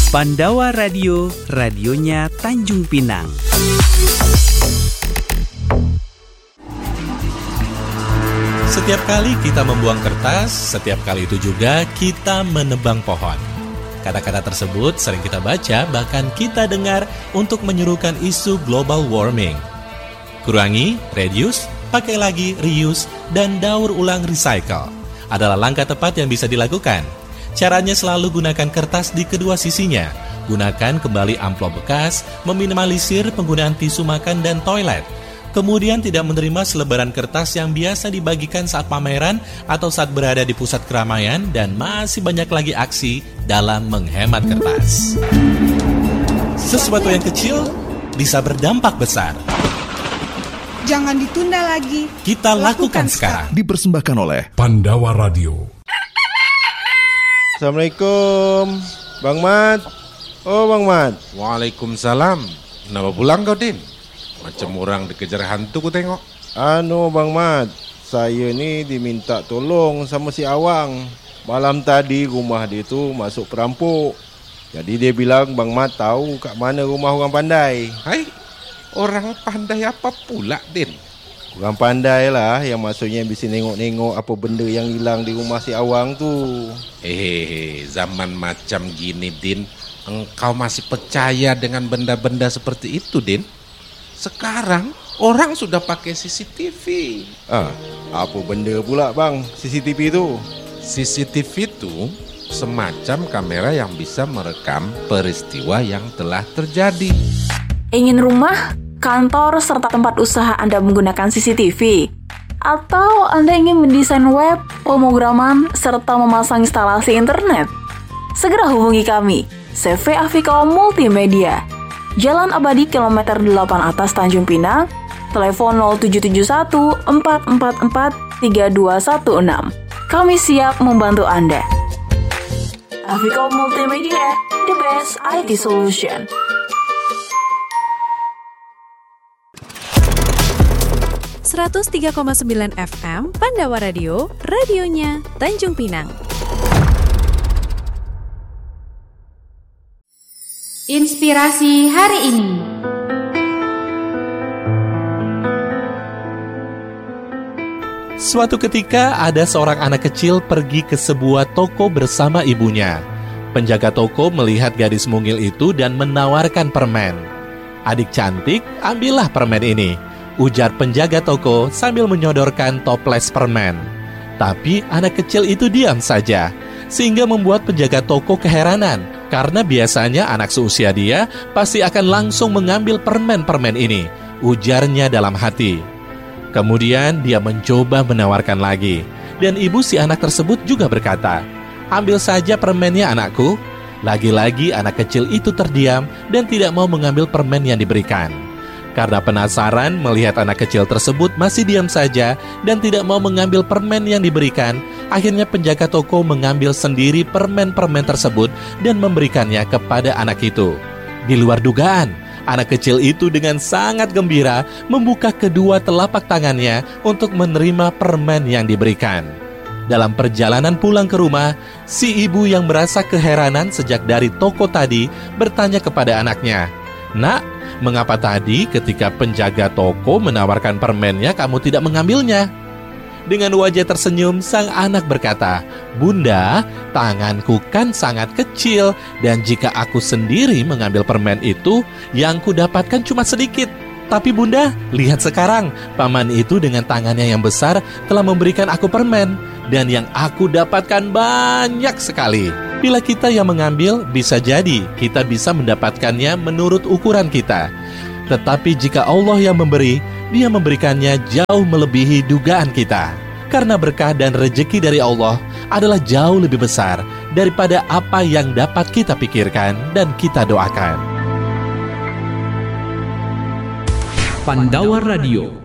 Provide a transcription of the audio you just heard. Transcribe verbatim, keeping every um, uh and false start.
Pandawa Radio, radionya Tanjung Pinang. Setiap kali kita membuang kertas, setiap kali itu juga kita menebang pohon. Kata-kata tersebut sering kita baca, bahkan kita dengar untuk menyerukan isu global warming. Kurangi, reduce, pakai lagi, reuse, dan daur ulang recycle adalah langkah tepat yang bisa dilakukan. Caranya selalu gunakan kertas di kedua sisinya. Gunakan kembali amplop bekas, meminimalisir penggunaan tisu makan dan toilet. Kemudian tidak menerima selebaran kertas yang biasa dibagikan saat pameran atau saat berada di pusat keramaian, dan masih banyak lagi aksi dalam menghemat kertas. Sesuatu yang kecil bisa berdampak besar. Jangan ditunda lagi. Kita lakukan, lakukan sekarang. Dipersembahkan oleh Pandawa Radio. Assalamualaikum, Bang Mat. Oh, Bang Mat. Waalaikumsalam. Kenapa pulang kau, Din? Macam orang dikejar hantu ku tengok. Anu, Bang Mat, saya ni diminta tolong sama si Awang. Malam tadi rumah dia tu masuk perampok. Jadi dia bilang Bang Mat tahu kat mana rumah orang pandai. Hai, orang pandai apa pula, Din? Orang pandai lah, yang maksudnya bisa nengok-nengok apa benda yang hilang di rumah si Awang tu. Hehehe, zaman macam gini, Din, engkau masih percaya dengan benda-benda seperti itu, Din? Sekarang orang sudah pakai C C T V. Ah, apa benda pula bang C C T V tu? C C T V itu semacam kamera yang bisa merekam peristiwa yang telah terjadi. Ingin rumah, kantor, serta tempat usaha Anda menggunakan C C T V? Atau Anda ingin mendesain web, pemrograman, serta memasang instalasi internet? Segera hubungi kami, C V Aviko Multimedia, Jalan Abadi kilometer delapan atas Tanjung Pinang, telepon nol tujuh tujuh satu empat empat empat tiga dua satu enam. Kami siap membantu Anda. Aviko Multimedia, the best I T solution. seratus tiga koma sembilan F M Pandawa Radio, radionya Tanjung Pinang. Inspirasi hari ini. Suatu ketika ada seorang anak kecil pergi ke sebuah toko bersama ibunya. Penjaga toko melihat gadis mungil itu dan menawarkan permen. "Adik cantik, ambillah permen ini," ujar penjaga toko sambil menyodorkan toples permen. Tapi anak kecil itu diam saja, sehingga membuat penjaga toko keheranan, karena biasanya anak seusia dia pasti akan langsung mengambil permen-permen ini, ujarnya dalam hati. Kemudian dia mencoba menawarkan lagi, dan ibu si anak tersebut juga berkata, "Ambil saja permennya anakku." Lagi-lagi anak kecil itu terdiam dan tidak mau mengambil permen yang diberikan. Karena penasaran melihat anak kecil tersebut masih diam saja dan tidak mau mengambil permen yang diberikan, akhirnya penjaga toko mengambil sendiri permen-permen tersebut dan memberikannya kepada anak itu. Di luar dugaan, anak kecil itu dengan sangat gembira membuka kedua telapak tangannya untuk menerima permen yang diberikan. Dalam perjalanan pulang ke rumah, si ibu yang merasa keheranan sejak dari toko tadi bertanya kepada anaknya, "Nak, mengapa tadi ketika penjaga toko menawarkan permennya kamu tidak mengambilnya?" Dengan wajah tersenyum, sang anak berkata, "Bunda, tanganku kan sangat kecil, dan jika aku sendiri mengambil permen itu, yang kudapatkan cuma sedikit. Tapi Bunda, lihat sekarang, paman itu dengan tangannya yang besar telah memberikan aku permen, dan yang aku dapatkan banyak sekali." Bila kita yang mengambil, bisa jadi kita bisa mendapatkannya menurut ukuran kita. Tetapi jika Allah yang memberi, Dia memberikannya jauh melebihi dugaan kita. Karena berkah dan rejeki dari Allah adalah jauh lebih besar daripada apa yang dapat kita pikirkan dan kita doakan. Pandawa Radio,